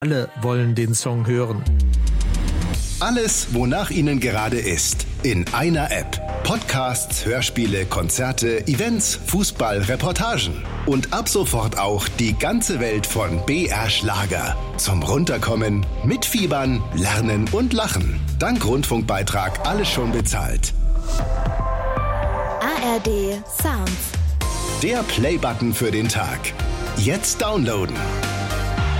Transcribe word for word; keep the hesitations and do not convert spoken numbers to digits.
Alle wollen den Song hören. Alles, wonach Ihnen gerade ist, in einer App. Podcasts, Hörspiele, Konzerte, Events, Fußball, Reportagen. Und ab sofort auch die ganze Welt von B R Schlager. Zum Runterkommen, mitfiebern, lernen und lachen. Dank Rundfunkbeitrag alles schon bezahlt. A R D Sounds. Der Play-Button für den Tag. Jetzt downloaden.